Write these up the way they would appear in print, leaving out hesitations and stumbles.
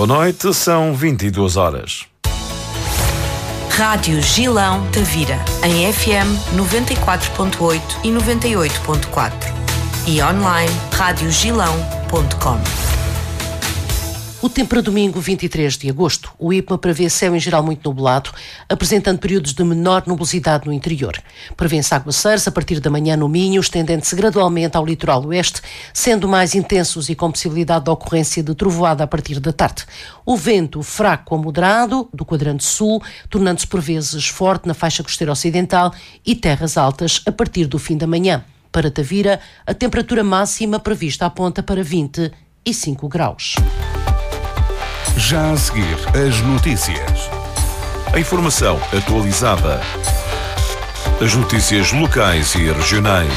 Boa noite, são 22 horas. Rádio Gilão Tavira, em FM 94.8 e 98.4 e online radiogilão.com. O tempo para domingo 23 de agosto. O IPMA prevê céu em geral muito nublado, apresentando períodos de menor nubosidade no interior. Prevê-se aguaceiros a partir da manhã no Minho, estendendo-se gradualmente ao litoral oeste, sendo mais intensos e com possibilidade de ocorrência de trovoada a partir da tarde. O vento fraco a moderado do quadrante sul, tornando-se por vezes forte na faixa costeira ocidental e terras altas a partir do fim da manhã. Para Tavira, a temperatura máxima prevista aponta para 25 graus. Já a seguir, as notícias. A informação atualizada. As notícias locais e regionais.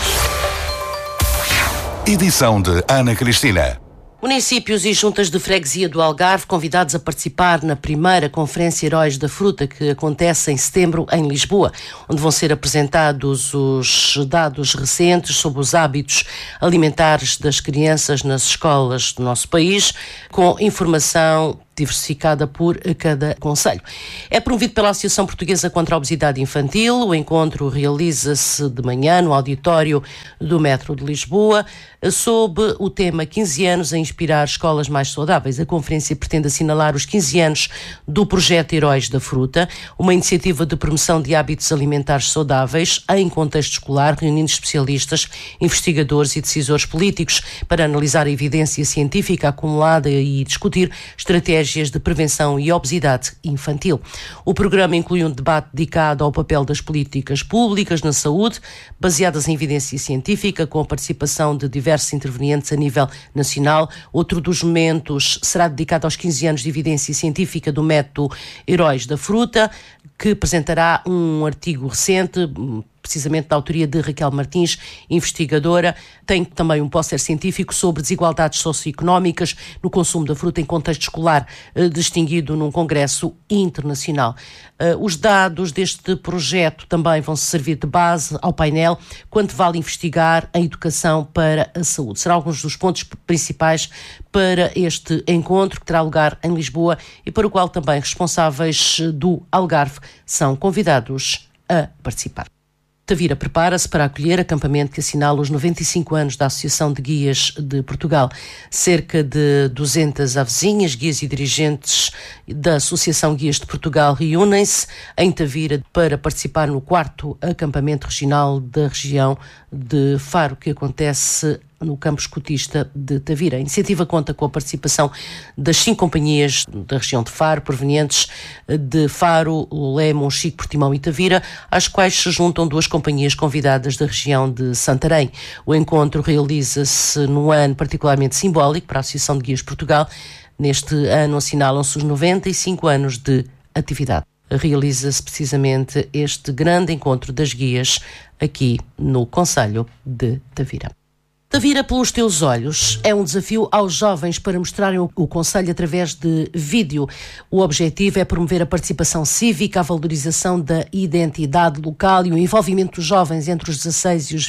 Edição de Ana Cristina. Municípios e juntas de freguesia do Algarve convidados a participar na primeira Conferência Heróis da Fruta, que acontece em setembro em Lisboa, onde vão ser apresentados os dados recentes sobre os hábitos alimentares das crianças nas escolas do nosso país, com informação diversificada por cada concelho. É promovido pela Associação Portuguesa contra a Obesidade Infantil. O encontro realiza-se de manhã no auditório do Metro de Lisboa, sob o tema 15 anos a inspirar escolas mais saudáveis. A conferência pretende assinalar os 15 anos do projeto Heróis da Fruta, uma iniciativa de promoção de hábitos alimentares saudáveis em contexto escolar, reunindo especialistas, investigadores e decisores políticos para analisar a evidência científica acumulada e discutir estratégias de prevenção e obesidade infantil. O programa inclui um debate dedicado ao papel das políticas públicas na saúde, baseadas em evidência científica, com a participação de diversos intervenientes a nível nacional. Outro dos momentos será dedicado aos 15 anos de evidência científica do método Heróis da Fruta, que apresentará um artigo recente, precisamente da autoria de Raquel Martins, investigadora. Tem também um póster científico sobre desigualdades socioeconómicas no consumo da fruta em contexto escolar, distinguido num congresso internacional. Os dados deste projeto também vão servir de base ao painel Quanto vale investigar a educação para a saúde. Serão alguns dos pontos principais para este encontro, que terá lugar em Lisboa e para o qual também responsáveis do Algarve são convidados a participar. Tavira prepara-se para acolher acampamento que assinala os 95 anos da Associação de Guias de Portugal. Cerca de 200 avezinhas, guias e dirigentes da Associação Guias de Portugal reúnem-se em Tavira para participar no 4º acampamento regional da região de Faro, que acontece no campo escotista de Tavira. A iniciativa conta com a participação das 5 companhias da região de Faro, provenientes de Faro, Lolé, Monchique, Portimão e Tavira, às quais se juntam 2 companhias convidadas da região de Santarém. O encontro realiza-se num ano particularmente simbólico para a Associação de Guias de Portugal. Neste ano assinalam-se os 95 anos de atividade. Realiza-se precisamente este grande encontro das guias aqui no concelho de Tavira. Tavira pelos teus olhos é um desafio aos jovens para mostrarem o concelho através de vídeo. O objetivo é promover a participação cívica, a valorização da identidade local e o envolvimento dos jovens entre os 16 e os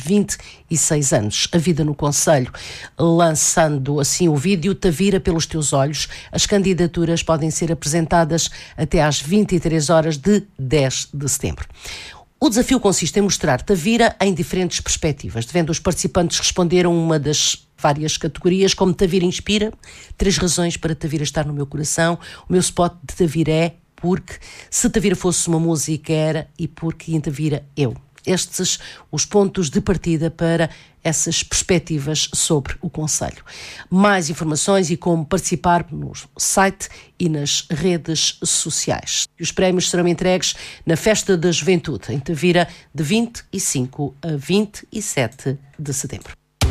26 anos. A vida no concelho. Lançando assim o vídeo Tavira pelos teus olhos, as candidaturas podem ser apresentadas até às 23 horas de 10 de setembro. O desafio consiste em mostrar Tavira em diferentes perspectivas, devendo os participantes responder a uma das várias categorias, como Tavira inspira, 3 razões para Tavira estar no meu coração, o meu spot de Tavira é porque, se Tavira fosse uma música era e porque em Tavira eu. Estes os pontos de partida para essas perspectivas sobre o concelho. Mais informações e como participar no site e nas redes sociais. Os prémios serão entregues na Festa da Juventude, em Tavira, de 25 a 27 de setembro.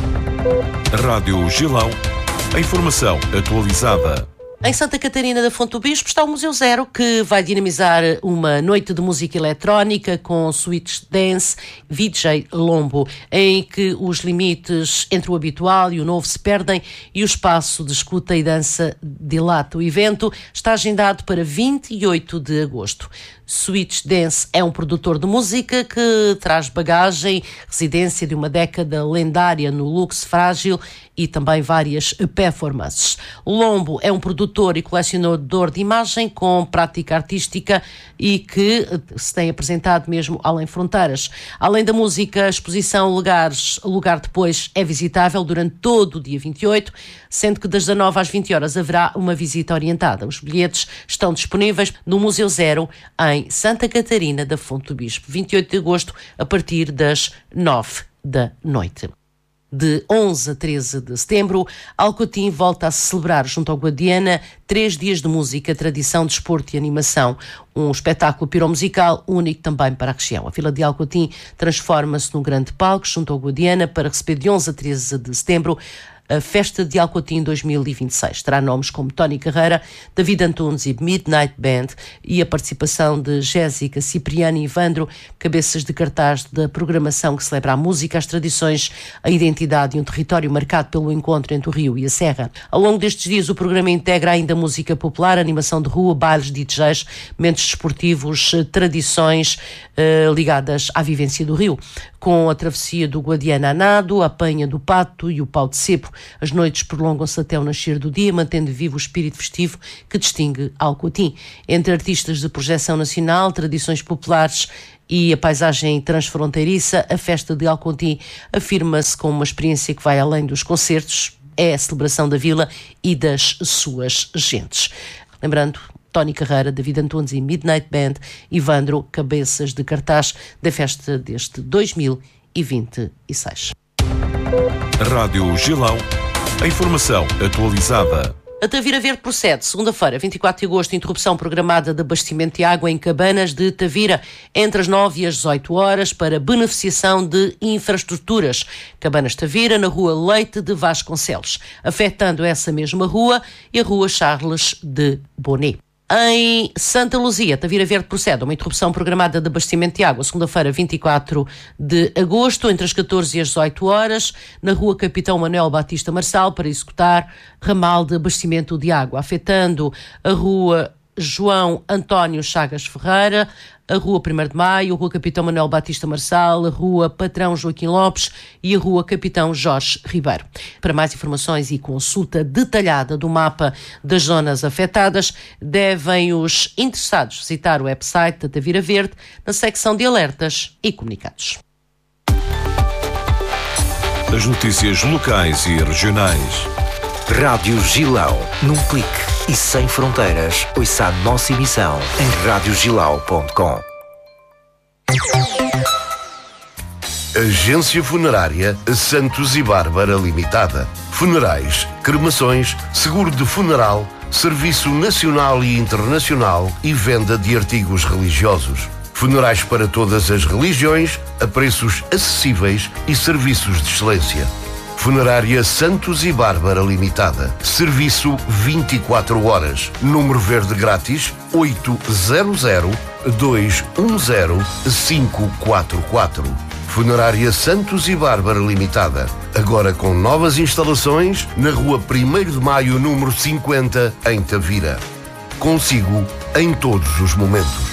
Rádio Gilão. A informação atualizada. Em Santa Catarina da Fonte do Bispo está o Museu Zero, que vai dinamizar uma noite de música eletrónica com Switch Dance, VJ Lombo, em que os limites entre o habitual e o novo se perdem e o espaço de escuta e dança dilata. O evento está agendado para 28 de agosto. Switch Dance é um produtor de música que traz bagagem, residência de uma década lendária no luxo frágil e também várias performances. Lombo é um produtor e colecionador de imagem com prática artística e que se tem apresentado mesmo além fronteiras. Além da música, a exposição Lugar Depois é visitável durante todo o dia 28, sendo que das 19 às 20 horas haverá uma visita orientada. Os bilhetes estão disponíveis no Museu Zero, em Santa Catarina da Fonte do Bispo, 28 de agosto, a partir das 9 da noite. De 11 a 13 de setembro, Alcotim volta a celebrar junto ao Guadiana 3 dias de música, tradição, desporto e animação. Um espetáculo piromusical único também para a região. A Vila de Alcotim transforma-se num grande palco junto ao Guadiana para receber de 11 a 13 de setembro a Festa de Alcotim 2026. Terá nomes como Tony Carreira, David Antunes e Midnight Band e a participação de Jéssica, Cipriano e Ivandro, cabeças de cartaz da programação que celebra a música, as tradições, a identidade e um território marcado pelo encontro entre o Rio e a Serra. Ao longo destes dias o programa integra ainda música popular, animação de rua, bailes, DJs, momentos desportivos, tradições ligadas à vivência do Rio, com a travessia do Guadiana a nado, a apanha do pato e o pau de cepo. As noites prolongam-se até o nascer do dia, mantendo vivo o espírito festivo que distingue Alcotim. Entre artistas de projeção nacional, tradições populares e a paisagem transfronteiriça, a Festa de Alcotim afirma-se como uma experiência que vai além dos concertos, é a celebração da vila e das suas gentes. Lembrando, Tony Carreira, David Antunes e Midnight Band, Ivandro, cabeças de cartaz da festa deste 2026. Rádio Gilão, a informação atualizada. A Tavira Verde procede, segunda-feira, 24 de agosto, interrupção programada de abastecimento de água em Cabanas de Tavira, entre as 9 e as 18 horas, para beneficiação de infraestruturas. Cabanas Tavira, na rua Leite de Vasconcelos, afetando essa mesma rua e a rua Charles de Bonet. Em Santa Luzia, Tavira Verde procede a uma interrupção programada de abastecimento de água, segunda-feira, 24 de agosto, entre as 14 e as 18 horas, na rua Capitão Manuel Batista Marçal, para executar ramal de abastecimento de água, afetando a rua João António Chagas Ferreira, a rua 1º de Maio, a rua Capitão Manuel Batista Marçal, a rua Patrão Joaquim Lopes e a rua Capitão Jorge Ribeiro. Para mais informações e consulta detalhada do mapa das zonas afetadas, devem os interessados visitar o website da Tavira Verde na secção de alertas e comunicados. As notícias locais e regionais. Rádio Gilão, num clique e sem fronteiras. Ouça a nossa emissão em radiogilau.com. Agência Funerária Santos e Bárbara Limitada. Funerais, cremações, seguro de funeral, serviço nacional e internacional e venda de artigos religiosos. Funerais para todas as religiões, a preços acessíveis e serviços de excelência. Funerária Santos e Bárbara Limitada. Serviço 24 horas. Número verde grátis 800-210-544. Funerária Santos e Bárbara Limitada. Agora com novas instalações na rua 1º de Maio, número 50, em Tavira. Consigo em todos os momentos.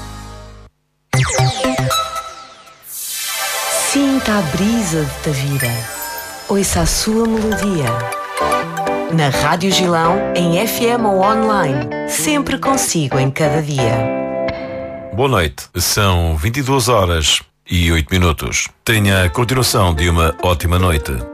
Sinta a brisa de Tavira. Ouça a sua melodia. Na Rádio Gilão, em FM ou online. Sempre consigo em cada dia. Boa noite. São 22 horas e 8 minutos. Tenha a continuação de uma ótima noite.